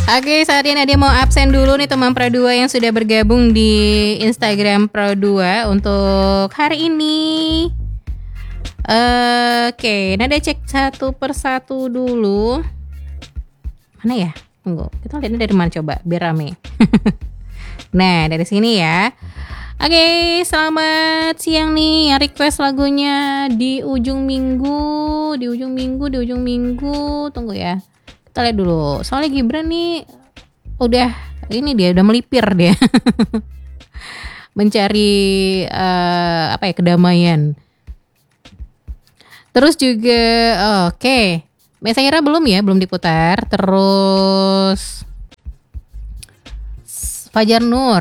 Oke, saat ini Nadia mau absen dulu nih teman Pro2 yang sudah bergabung di Instagram Pro2 untuk hari ini. Oke, Nadia cek satu persatu dulu. Mana ya? Tunggu, kita lihatnya dari mana coba biar rame. Nah, dari sini ya. Oke, selamat siang nih. Yang request lagunya di ujung minggu. Tunggu ya. Kita lihat dulu. Soalnya Gibran nih udah melipir dia. Mencari kedamaian. Terus juga oke. Mesa Ira belum diputar. Terus Fajar Nur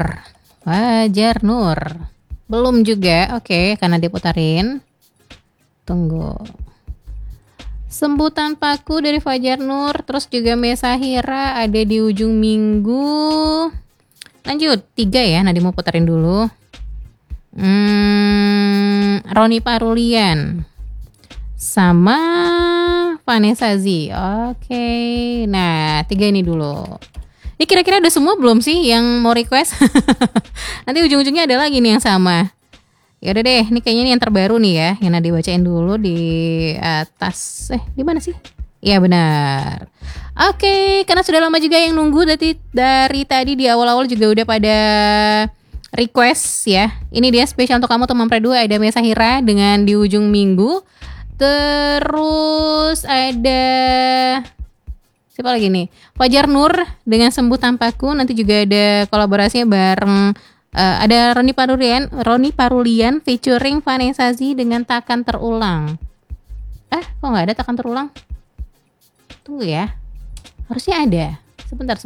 belum juga. Oke, karena diputarin. Tunggu. Sembuh Tanpaku dari Fajar Nur. Terus juga Mesa Hira ada di ujung minggu. Lanjut 3 ya. Nanti mau putarin dulu. Roni Parulian sama Vanessa Z. Oke. Nah 3 ini dulu. Ini kira-kira udah semua belum sih yang mau request? Nanti ujung-ujungnya ada lagi nih yang sama. Ya udah deh, ini kayaknya ini yang terbaru nih ya, yang Nadia bacain dulu di atas. Di mana sih? Iya benar. Oke, karena sudah lama juga yang nunggu dari tadi di awal-awal juga udah pada request ya. Ini dia spesial untuk kamu teman Pro2, ada Mesa Hira dengan Di Ujung Minggu. Terus ada siapa lagi nih? Fajar Nur dengan Sembuh Tanpaku. Nanti juga ada kolaborasinya bareng ada Roni Parulian featuring Vanessa Z dengan Takkan Terulang. Kok nggak ada Takkan Terulang? Tunggu ya. Harusnya ada. Sebentar.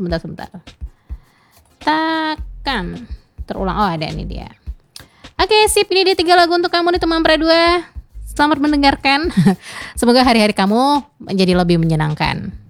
Takkan Terulang. Oh ada, ini dia. Oke, sip. Ini dia 3 lagu untuk kamu nih teman Pro2. Selamat mendengarkan. Semoga hari-hari kamu menjadi lebih menyenangkan.